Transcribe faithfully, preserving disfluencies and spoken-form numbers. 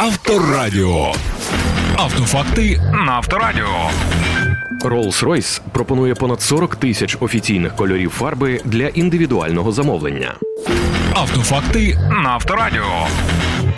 Авторадіо. Автофакти на Авторадіо. Rolls-Royce пропонує понад сорок тисяч офіційних кольорів фарби для індивідуального замовлення. Автофакти на Авторадіо.